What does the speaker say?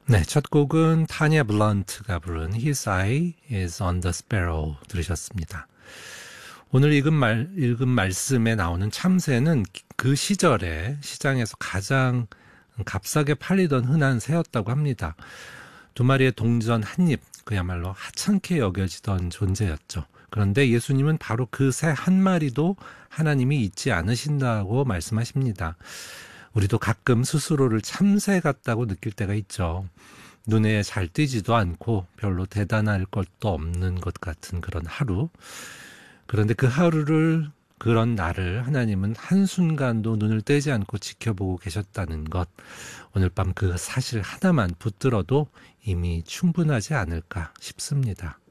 네, 첫 곡은 타니아 블런트가 부른 His Eye is on the Sparrow 들으셨습니다. 오늘 읽은 말씀에 나오는 참새는 그 시절에 시장에서 가장 값싸게 팔리던 흔한 새였다고 합니다. 두 마리의 동전 한 입, 그야말로 하찮게 여겨지던 존재였죠. 그런데 예수님은 바로 그 새 한 마리도 하나님이 잊지 않으신다고 말씀하십니다. 우리도 가끔 스스로를 참새 같다고 느낄 때가 있죠. 눈에 잘 띄지도 않고 별로 대단할 것도 없는 것 같은 그런 하루. 그런데 그런 나를 하나님은 한순간도 눈을 떼지 않고 지켜보고 계셨다는 것. 오늘 밤 그 사실 하나만 붙들어도 이미 충분하지 않을까 싶습니다.